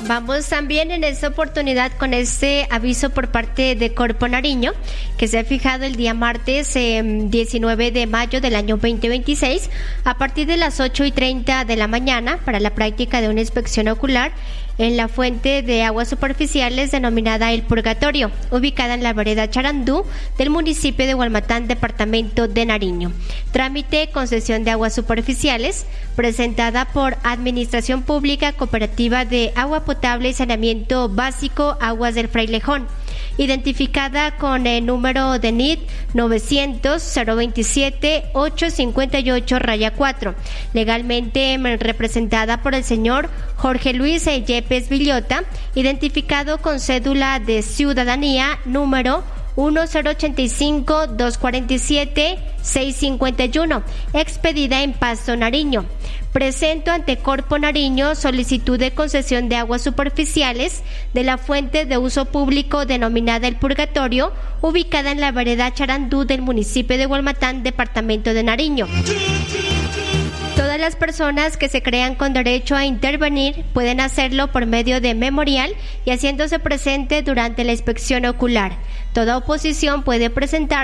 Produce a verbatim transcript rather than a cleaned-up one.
Vamos también en esta oportunidad con este aviso por parte de Corpo Nariño, que se ha fijado el día martes eh, diecinueve de mayo del año veinte veintiséis a partir de las ocho y treinta de la mañana para la práctica de una inspección ocular en la fuente de aguas superficiales denominada El Purgatorio, ubicada en la vereda Charandú del municipio de Hualmatán, departamento de Nariño. Trámite concesión de aguas superficiales presentada por Administración Pública Cooperativa de Agua Potable y Saneamiento Básico Aguas del Frailejón, identificada con el número de N I D novecientos cero veintisiete ochocientos cincuenta y ocho cuatro, legalmente representada por el señor Jorge Luis Yepes Villota, identificado con cédula de ciudadanía número uno cero ocho cinco dos cuatro siete seis cinco uno, expedida en Pasto, Nariño. Presento ante Corpo Nariño solicitud de concesión de aguas superficiales de la fuente de uso público denominada El Purgatorio, ubicada en la vereda Charandú del municipio de Hualmatán, departamento de Nariño. Todas las personas que se crean con derecho a intervenir pueden hacerlo por medio de memorial y haciéndose presente durante la inspección ocular. Toda oposición puede presentar